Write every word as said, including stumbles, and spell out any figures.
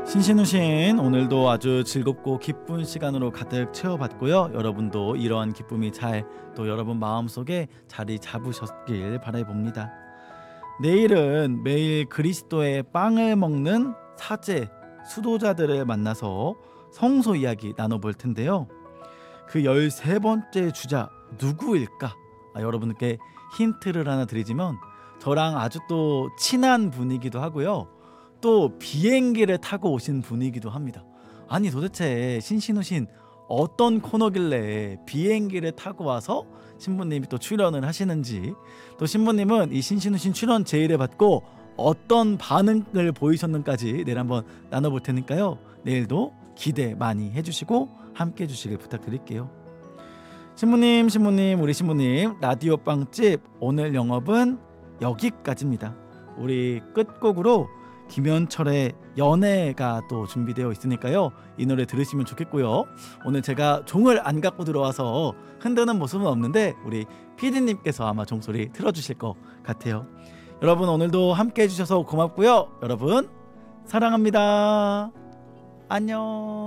신신우신 오늘도 아주 즐겁고 기쁜 시간으로 가득 채워봤고요. 여러분도 이러한 기쁨이 잘 또 여러분 마음속에 자리 잡으셨길 바라봅니다. 내일은 매일 그리스도의 빵을 먹는 사제, 수도자들을 만나서 성소 이야기 나눠볼 텐데요. 그 열세 번째 주자 누구일까? 아, 여러분께 힌트를 하나 드리자면 저랑 아주 또 친한 분이기도 하고요. 또 비행기를 타고 오신 분이기도 합니다. 아니 도대체 신신우신 어떤 코너길래 비행기를 타고 와서 신부님이 또 출연을 하시는지, 또 신부님은 이 신신우신 출연 제의를 받고 어떤 반응을 보이셨는지까지 내일 한번 나눠볼 테니까요. 내일도 기대 많이 해주시고 함께 해주시길 부탁드릴게요. 신부님 신부님 우리 신부님 라디오 빵집 오늘 영업은 여기까지입니다. 우리 끝곡으로 김현철의 연애가 또 준비되어 있으니까요. 이 노래 들으시면 좋겠고요. 오늘 제가 종을 안 갖고 들어와서 흔드는 모습은 없는데 우리 피디님께서 아마 종소리 틀어주실 것 같아요. 여러분 오늘도 함께 해주셔서 고맙고요. 여러분 사랑합니다. 안녕.